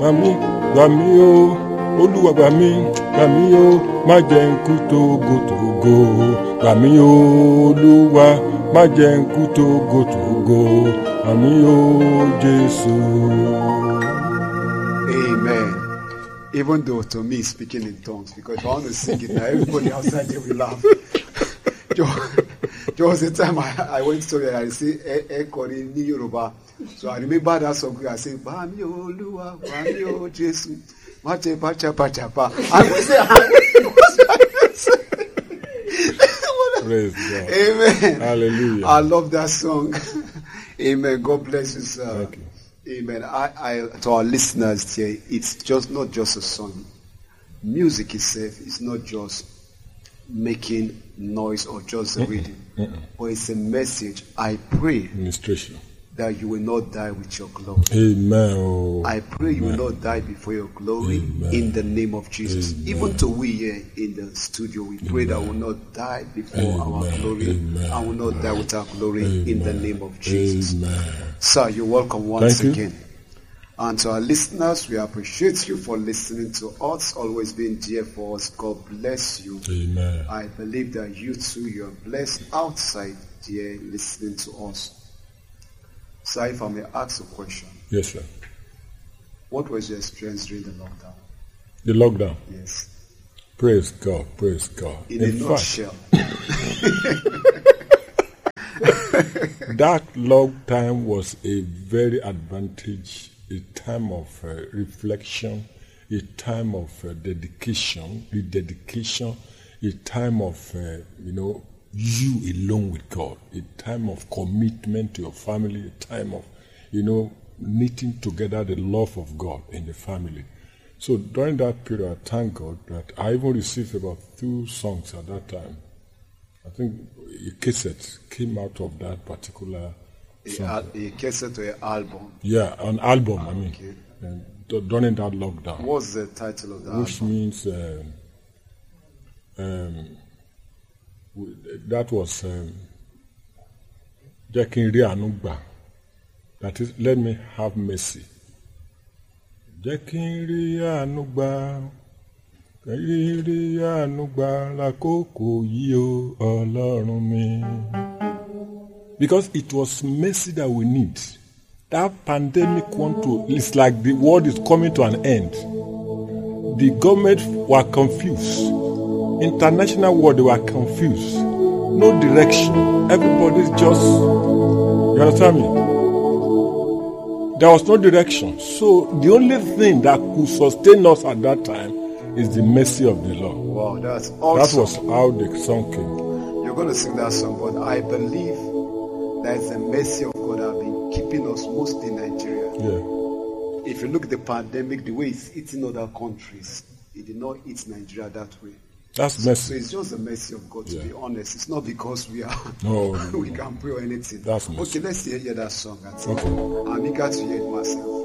gbà mí o, Olúwa gbà mí o, má jẹ́ n kú tógótógó. Gbà mí o, Olúwa, má jẹ́ n kú tógótógó. Gbà mí o, Jésù. Amen. Even though to me speaking in tongues, because if I want to sing it now, everybody outside there will laugh. There was a time I went to I say Ekori ni Yoruba. So I remember that song. I say, Bami Oluwa, Bami O Jesu, Mache Pacha Pacha Pa. I would say, Praise God. Amen. Hallelujah. I love that song. Amen. God bless you, sir. Thank you. Amen. I to our listeners here, it's just not just a song. Music itself is not just making noise or just a rhythm, but it's a message. I pray Administration. that you will not die with your glory. Amen. Oh. I pray you will not die before your glory. Amen. In the name of Jesus. Amen. Even to we here in the studio, we pray that we will not die before our glory. Amen. And will not die with our glory. Amen. In the name of Jesus. Amen. Sir, you're welcome once Thank you. again. And to our listeners, we appreciate you for listening to us, always being dear for us. God bless you. Amen. I believe that you too, you are blessed outside there listening to us. So if I may ask a question, Yes, sir. what was your experience during the lockdown? The lockdown. Yes. Praise God. Praise God. In a nutshell. That lockdown was a very advantage, a time of reflection, a time of dedication, a time of, you alone with God, a time of commitment to your family, a time of, knitting together the love of God in the family. So during that period, I thank God that I even received about 2 songs at that time. I think a cassette came out of that particular song. A cassette or an album? Yeah, an album, I mean. Okay. And during that lockdown. What's the title of the Which album? means that was Jẹ́ kí n rí àánú gbà. That is, let me have mercy. Jẹ́ kí n rí àánú gbà. Rí àánú gbà lákòókò yìí o, Ọlọ́run mi. Because it was mercy that we need. That pandemic it's like the world is coming to an end. The government were confused. International world, they were confused. No direction. Everybody's just, you understand me? There was no direction. So the only thing that could sustain us at that time is the mercy of the Lord. Wow, that's awesome. That was how the song came. You're going to sing that song, but I believe that it's the mercy of God that have been keeping us mostly in Nigeria. Yeah. If you look at the pandemic, the way it's eating other countries, it did not eat Nigeria that way. That's So mercy. it's just the mercy of God, to Yeah. be honest. It's not because we are No, we can pray or anything. That's mercy. Okay, let's hear that song. Okay. I'm eager to hear it myself.